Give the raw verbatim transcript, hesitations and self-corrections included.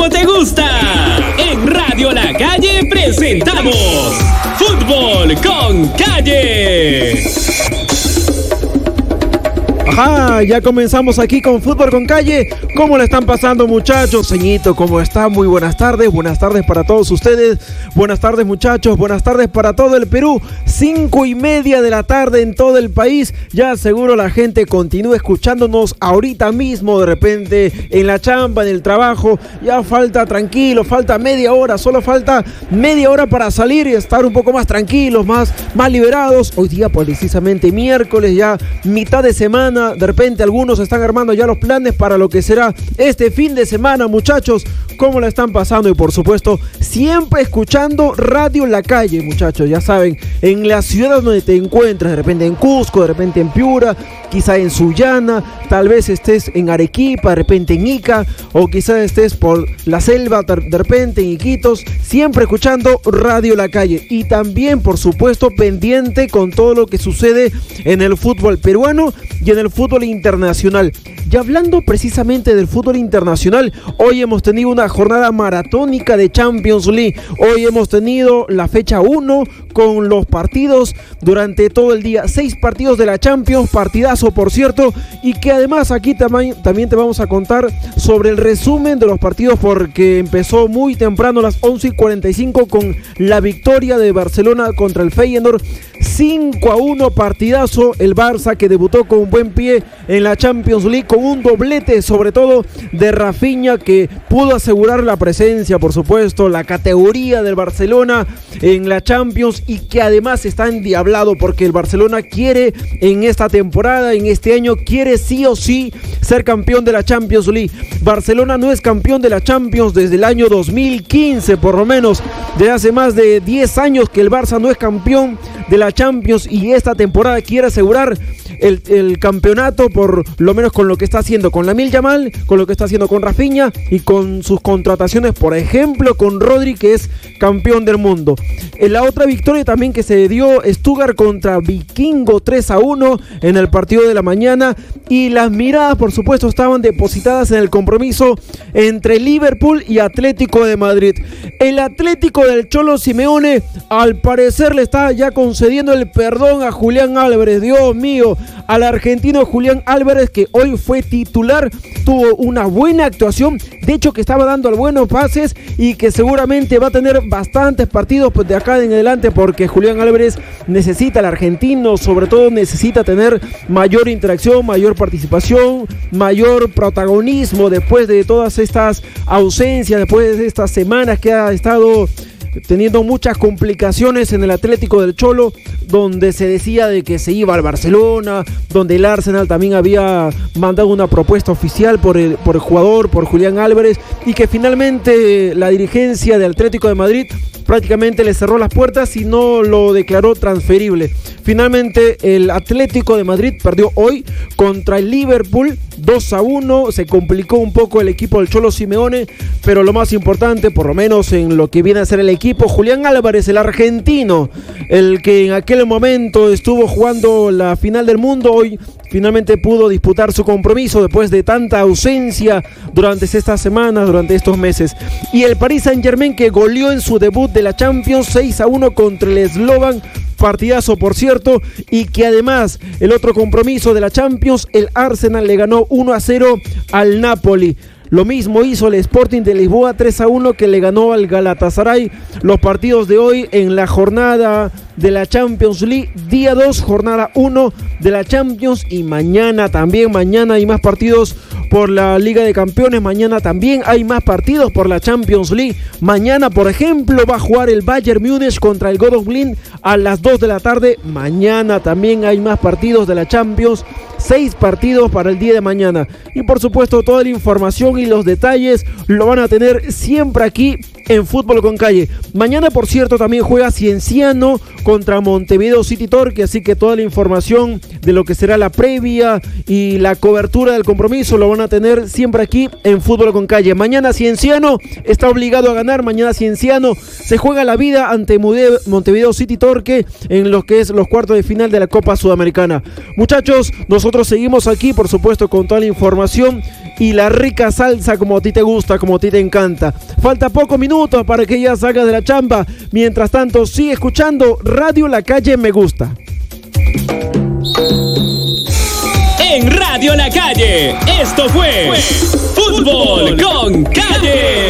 como te gusta. En Radio La Calle presentamos Fútbol con Calle. Ajá, ya comenzamos aquí con Fútbol con Calle. ¿Cómo le están pasando, muchachos? Señito, ¿cómo está? Muy buenas tardes, buenas tardes para todos ustedes. Buenas tardes, muchachos, buenas tardes para todo el Perú. Cinco y media de la tarde en todo el país. Ya seguro la gente continúa escuchándonos ahorita mismo, de repente en la chamba, en el trabajo. Ya falta tranquilo, falta media hora, solo falta media hora para salir y estar un poco más tranquilos, más, más liberados. Hoy día precisamente miércoles, ya mitad de semana. De repente algunos están armando ya los planes para lo que será este fin de semana, muchachos. ¿Cómo la están pasando? Y por supuesto, siempre escuchando Radio La Calle, muchachos. Ya saben, en la ciudad donde te encuentras, de repente en Cusco, de repente en Piura, quizá en Sullana, tal vez estés en Arequipa, de repente en Ica, o quizá estés por la selva, de repente en Iquitos, siempre escuchando Radio La Calle. Y también, por supuesto, pendiente con todo lo que sucede en el fútbol peruano y en el fútbol internacional. Y hablando precisamente del fútbol internacional, hoy hemos tenido una jornada maratónica de Champions League. Hoy hemos tenido la fecha uno con los partidos durante todo el día. Seis partidos de la Champions, partidazo por cierto, y que además aquí tam- también te vamos a contar sobre el resumen de los partidos, porque empezó muy temprano a las once y cuarenta y cinco con la victoria de Barcelona contra el Feyenoord. cinco a uno, partidazo. El Barça, que debutó con un buen pie en la Champions League, con un doblete sobre todo de Rafinha, que pudo asegurar la presencia, por supuesto, la categoría del Barcelona en la Champions, y que además está endiablado porque el Barcelona quiere en esta temporada, en este año, quiere sí o sí ser campeón de la Champions League. Barcelona no es campeón de la Champions desde el año dos mil quince, por lo menos, de hace más de diez años que el Barça no es campeón de la Champions, y esta temporada quiere asegurar el, el campeonato, por lo menos con lo que está haciendo con Lamine Yamal, con lo que está haciendo con Rafinha y con sus contrataciones, por ejemplo con Rodri, que es campeón del mundo. En la otra victoria también que se dio, Stuttgart contra Vikingo, tres a uno en el partido de la mañana, y las miradas por supuesto estaban depositadas en el compromiso entre Liverpool y Atlético de Madrid. El Atlético del Cholo Simeone al parecer le está ya concediendo el perdón a Julián Álvarez. Dios mío, al argentino Julián Álvarez, que hoy fue titular, tuvo una buena actuación, de hecho que estaba dando buenos pases, y que seguramente va a tener bastantes partidos pues, de acá en adelante, porque Julián Álvarez necesita, el argentino sobre todo necesita tener mayor interacción, mayor participación, mayor protagonismo después de todas estas ausencias, después de estas semanas que ha estado teniendo muchas complicaciones en el Atlético del Cholo, donde se decía de que se iba al Barcelona, donde el Arsenal también había mandado una propuesta oficial por el, por el jugador, por Julián Álvarez, y que finalmente la dirigencia del Atlético de Madrid prácticamente le cerró las puertas y no lo declaró transferible. Finalmente el Atlético de Madrid perdió hoy contra el Liverpool dos a uno, se complicó un poco el equipo del Cholo Simeone, pero lo más importante, por lo menos en lo que viene a ser el equipo, Julián Álvarez, el argentino, el que en aquel momento estuvo jugando la final del mundo, hoy finalmente pudo disputar su compromiso después de tanta ausencia durante estas semanas, durante estos meses. Y el Paris Saint-Germain, que goleó en su debut de la Champions seis a uno contra el Slovan, partidazo por cierto, y que además el otro compromiso de la Champions, el Arsenal le ganó uno a cero al Napoli. Lo mismo hizo el Sporting de Lisboa, tres a uno, que le ganó al Galatasaray. Los partidos de hoy en la jornada de la Champions League, día dos, jornada uno de la Champions, y mañana también, mañana hay más partidos por la Liga de Campeones, mañana también hay más partidos por la Champions League. Mañana, por ejemplo, va a jugar el Bayern Múnich contra el Göttingen a las dos de la tarde. Mañana también hay más partidos de la Champions, seis partidos para el día de mañana. Y por supuesto toda la información y los detalles lo van a tener siempre aquí en Fútbol con Calle. Mañana, por cierto, también juega Cienciano contra Montevideo City Torque, así que toda la información de lo que será la previa y la cobertura del compromiso lo van a tener siempre aquí en Fútbol con Calle. Mañana Cienciano está obligado a ganar, mañana Cienciano se juega la vida ante Montevideo City Torque en lo que es los cuartos de final de la Copa Sudamericana. Muchachos, nosotros seguimos aquí, por supuesto, con toda la información y la rica salsa como a ti te gusta, como a ti te encanta. Falta pocos minutos para que ya salgas de la chamba. Mientras tanto, sigue escuchando Radio La Calle Me Gusta. En Radio La Calle, esto fue Fútbol con Calle.